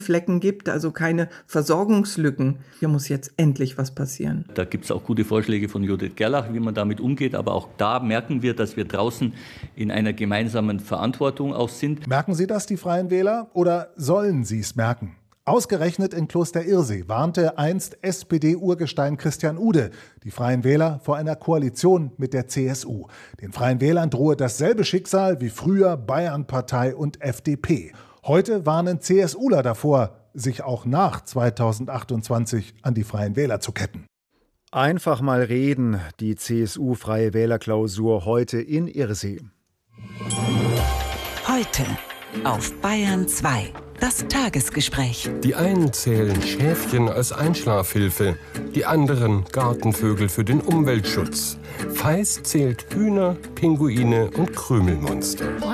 Flecken gibt, also keine Versorgungslücken. Hier muss jetzt endlich was passieren. Da gibt es auch gute Vorschläge von Judith Gerlach, wie man damit umgeht. Aber auch da merken wir, dass wir draußen in einer gemeinsamen Verantwortung auch sind. Merken Sie das, die Freien Wähler, oder sollen Sie es merken? Ausgerechnet in Kloster Irsee warnte einst SPD-Urgestein Christian Ude die Freien Wähler vor einer Koalition mit der CSU. Den Freien Wählern drohe dasselbe Schicksal wie früher Bayernpartei und FDP. Heute warnen CSUler davor, sich auch nach 2028 an die Freien Wähler zu ketten. Einfach mal reden, die CSU-Freie Wählerklausur heute in Irsee. Heute auf Bayern 2. Das Tagesgespräch. Die einen zählen Schäfchen als Einschlafhilfe, die anderen Gartenvögel für den Umweltschutz. Feist zählt Hühner, Pinguine und Krümelmonster.